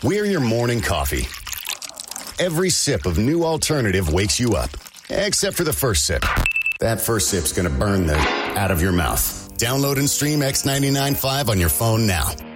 We're your morning coffee. Every sip of New Alternative wakes you up. Except for the first sip. That first sip's going to burn the out of your mouth. Download and stream X99.5 on your phone now.